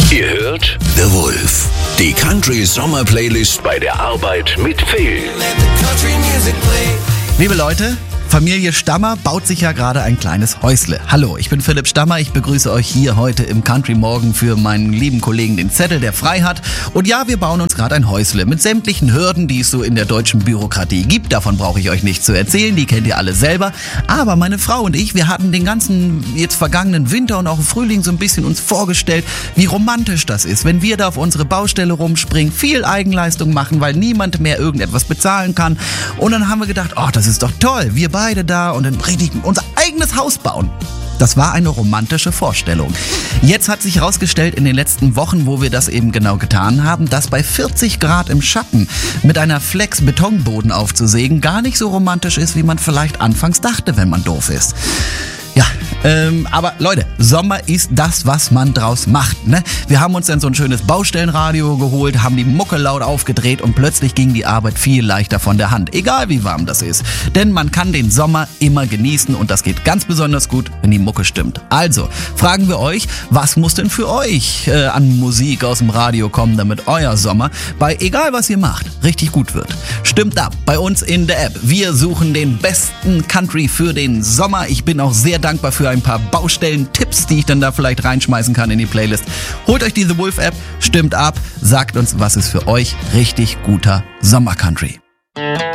Ihr hört The Wolf, die Country Sommer Playlist bei der Arbeit mit Phil. Liebe Leute, Familie Stammer baut sich ja gerade ein kleines Häusle. Hallo, ich bin Philipp Stammer, ich begrüße euch hier heute im Country Morgen für meinen lieben Kollegen den Zettel, der frei hat. Und ja, wir bauen uns gerade ein Häusle mit sämtlichen Hürden, die es so in der deutschen Bürokratie gibt. Davon brauche ich euch nicht zu erzählen, die kennt ihr alle selber. Aber meine Frau und ich, wir hatten den ganzen jetzt vergangenen Winter und auch im Frühling so ein bisschen uns vorgestellt, wie romantisch das ist, wenn wir da auf unsere Baustelle rumspringen, viel Eigenleistung machen, weil niemand mehr irgendetwas bezahlen kann. Und dann haben wir gedacht, oh, das ist doch toll, wir beide da und dann richtig unser eigenes Haus bauen. Das war eine romantische Vorstellung. Jetzt hat sich herausgestellt in den letzten Wochen, wo wir das eben genau getan haben, dass bei 40 Grad im Schatten mit einer Flex Betonboden aufzusägen gar nicht so romantisch ist, wie man vielleicht anfangs dachte, wenn man doof ist. Ja, aber Leute, Sommer ist das, was man draus macht, ne? Wir haben uns dann so ein schönes Baustellenradio geholt, haben die Mucke laut aufgedreht und plötzlich ging die Arbeit viel leichter von der Hand, egal wie warm das ist. Denn man kann den Sommer immer genießen und das geht ganz besonders gut, wenn die Mucke stimmt. Also, fragen wir euch, was muss denn für euch an Musik aus dem Radio kommen, damit euer Sommer bei egal was ihr macht, richtig gut wird? Stimmt ab, bei uns in der App. Wir suchen den besten Country für den Sommer. Ich bin auch sehr dankbar für ein paar Baustellen-Tipps, die ich dann da vielleicht reinschmeißen kann in die Playlist. Holt euch die The Wolf App, stimmt ab, sagt uns, was ist für euch richtig guter Sommer-Country.